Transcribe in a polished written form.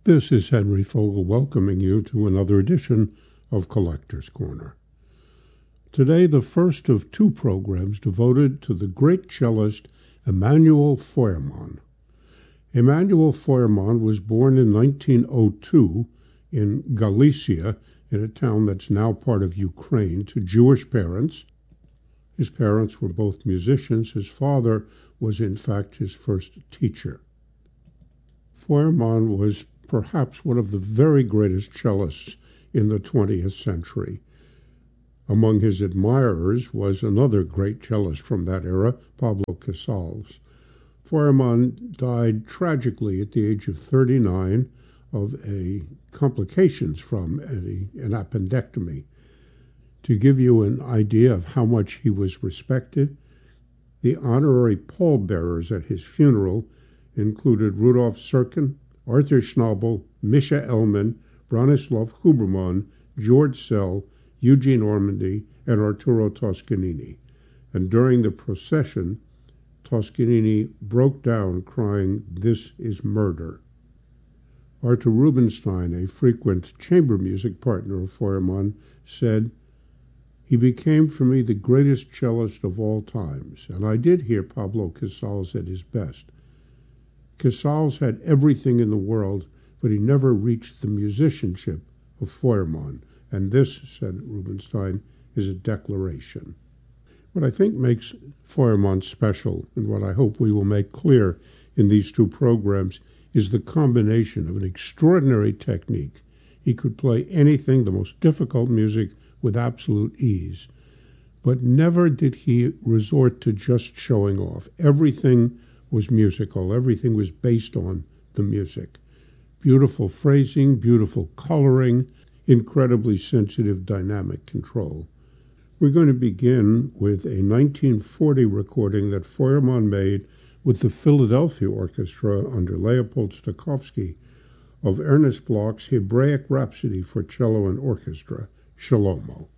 This is Henry Fogel welcoming you to another edition of Collector's Corner. Today, the first of two programs devoted to the great cellist Emanuel Feuermann. Emanuel Feuermann was born in 1902 in Galicia, in a town that's now part of Ukraine, to Jewish parents. His parents were both musicians. His father was, in fact, his first teacher. Feuermann was perhaps one of the very greatest cellists in the 20th century. Among his admirers was another great cellist from that era, Pablo Casals. Feuermann died tragically at the age of 39 of complications from an appendectomy. To give you an idea of how much he was respected, the honorary pallbearers at his funeral included Rudolf Serkin, Arthur Schnabel, Mischa Elman, Branislav Huberman, George Sell, Eugene Ormandy, and Arturo Toscanini. And during the procession, Toscanini broke down crying, "This is murder." Artur Rubinstein, a frequent chamber music partner of Feuermann, said, "He became for me the greatest cellist of all times." And I did hear Pablo Casals at his best. Casals had everything in the world, but he never reached the musicianship of Feuermann. And this, said Rubinstein, is a declaration. What I think makes Feuermann special, and what I hope we will make clear in these two programs, is the combination of an extraordinary technique. He could play anything, the most difficult music, with absolute ease. But never did he resort to just showing off. Everything was musical. Everything was based on the music. Beautiful phrasing, beautiful coloring, incredibly sensitive dynamic control. We're going to begin with a 1940 recording that Feuermann made with the Philadelphia Orchestra under Leopold Stokowski of Ernest Bloch's Hebraic Rhapsody for cello and orchestra, Shlomo.